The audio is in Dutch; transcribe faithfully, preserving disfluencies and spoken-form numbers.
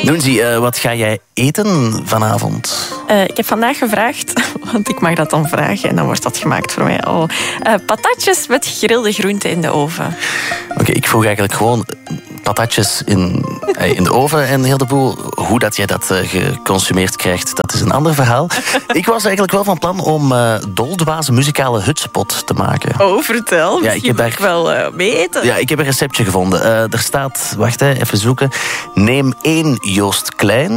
Noenzi, uh, wat ga jij eten vanavond? Uh, ik heb vandaag gevraagd, want ik mag dat dan vragen en dan wordt dat gemaakt voor mij. Oh, uh, patatjes met gegrilde groenten in de oven. Oké, okay, ik vroeg eigenlijk gewoon patatjes in, in de oven en heel de boel. Hoe dat jij dat uh, geconsumeerd krijgt, dat is een ander verhaal. Ik was eigenlijk wel van plan om uh, doldwaze muzikale hutspot te maken. Oh, vertel. Ja, ik heb daar wel uh, mee eten. Ja, ik heb een receptje gevonden. Uh, er staat, wacht hè, even zoeken. Neem één Joost Klein.